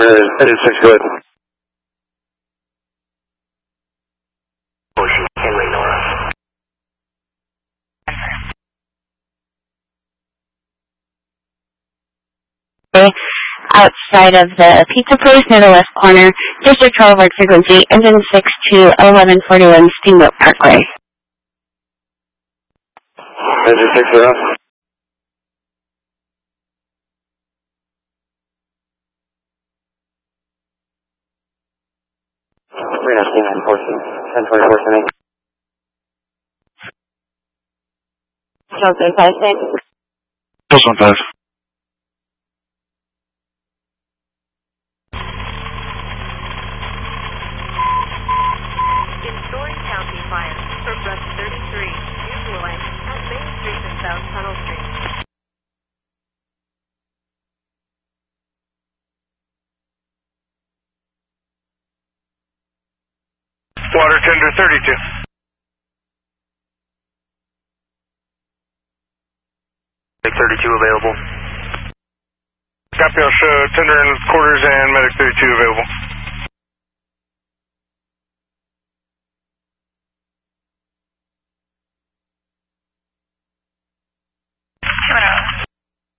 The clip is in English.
36, go ahead. Ocean, Henry, Nora. Outside of the pizza place near the west corner, District 12 work frequency, engine 6 to 1141 Steamboat Parkway. Engine 6, you're up. Reno, Steamboat, 1024, sending. Johnson 56. Johnson 5. In Story County Fire, Surplus 33, usual length, at Main Street and South Tunnel Street. Water tender 32. Medic 32 available. Copy, I'll show tender and quarters and medic 32 available.